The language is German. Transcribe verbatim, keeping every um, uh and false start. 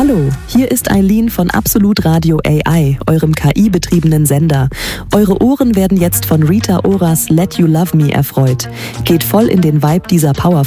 Hallo, hier ist Eileen von Absolut Radio A I, eurem K I-betriebenen Sender. Eure Ohren werden jetzt von Rita Oras Let You Love Me erfreut. Geht voll in den Vibe dieser Power